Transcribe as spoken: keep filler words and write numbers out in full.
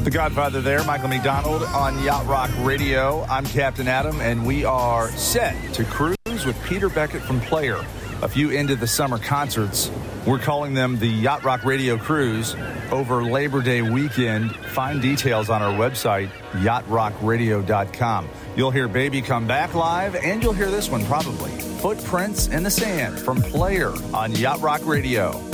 The Godfather there, Michael McDonald on Yacht Rock Radio. I'm Captain Adam, and we are set to cruise with Peter Beckett from Player. A few into the summer concerts. We're calling them the Yacht Rock Radio Cruise over Labor Day weekend. Find details on our website, yacht rock radio dot com. You'll hear Baby Come Back live, and you'll hear this one probably. Footprints in the Sand from Player on Yacht Rock Radio.